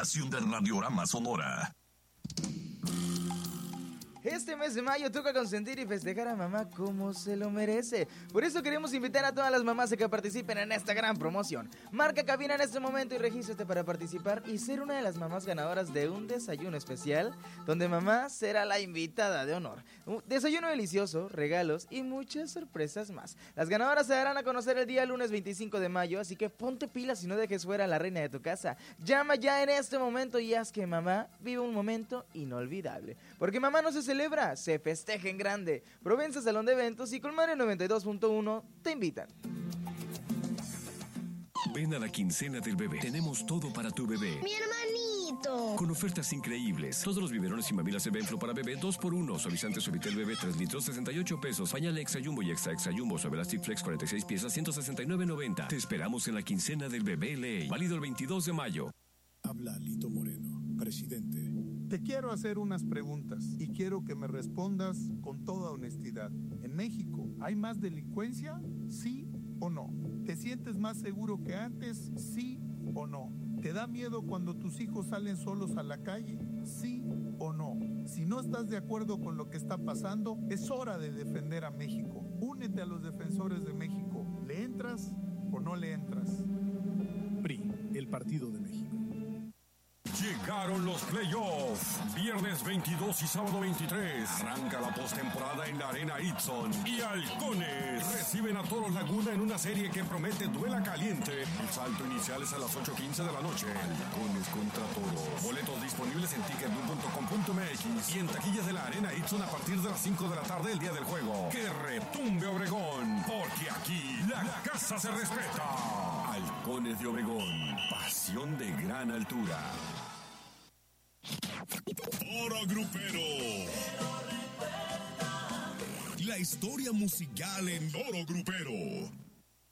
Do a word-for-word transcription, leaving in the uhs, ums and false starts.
estación del Radiorama Sonora. Este mes de mayo toca consentir y festejar a mamá como se lo merece. Por eso queremos invitar a todas las mamás a que participen en esta gran promoción. Marca cabina en este momento y regístrate para participar y ser una de las mamás ganadoras de un desayuno especial, donde mamá será la invitada de honor. Un desayuno delicioso, regalos y muchas sorpresas más. Las ganadoras se darán a conocer el día lunes veinticinco de mayo, así que ponte pilas y no dejes fuera a la reina de tu casa. Llama ya en este momento y haz que mamá viva un momento inolvidable. Porque mamá no se celebra, se festeja en grande. Provenza Salón de Eventos y Colmare noventa y dos punto uno te invitan. Ven a la quincena del bebé. Tenemos todo para tu bebé. ¡Mi hermanito! Con ofertas increíbles. Todos los biberones y mamilas Evenflo para bebé dos por uno. Suavizante Suavitel bebé tres litros sesenta y ocho pesos. Pañal Extra Jumbo y Extra Extra Jumbo Suavelastic Flex cuarenta y seis piezas ciento sesenta y nueve noventa. Te esperamos en la quincena del bebé Ley. Válido el veintidós de mayo. Habla Lito Moreno, presidente. Te quiero hacer unas preguntas y quiero que me respondas con toda honestidad. ¿En México hay más delincuencia? ¿Sí o no? ¿Te sientes más seguro que antes? ¿Sí o no? ¿Te da miedo cuando tus hijos salen solos a la calle? ¿Sí o no? Si no estás de acuerdo con lo que está pasando, es hora de defender a México. Únete a los defensores de México. ¿Le entras o no le entras? P R I, el Partido de México. Llegaron los playoffs. Viernes veintidós y sábado veintitrés. Arranca la postemporada en la Arena Itzon. Y Halcones reciben a Toros Laguna en una serie que promete duela caliente. El salto inicial es a las ocho quince de la noche. Halcones contra Toros. Boletos disponibles en ticket punto com punto m x y en taquillas de la Arena Itzon a partir de las cinco de la tarde el día del juego. ¡Que retumbe Obregón! Porque aquí la casa se respeta. Halcones de Obregón. Pasión de gran altura. Oro Grupero. La historia musical en Oro Grupero.